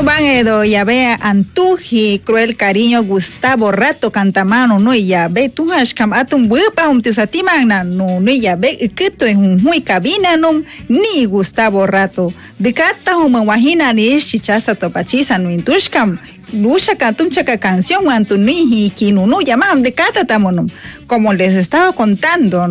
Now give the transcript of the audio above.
No van edo ya ve Antuji, Cruel Cariño, Gustavo Rato, Cantamano, no ya ve tú has cam atum bupa tisatimana, no ya ve que esto es un muy cabina no ni Gustavo Rato. De cata uma wahina ni chichasa topachisa no intushkam. Lucha cantum chaca canción, Antuni y Kinunu llamam de cata tamonum. Como les estaba contando,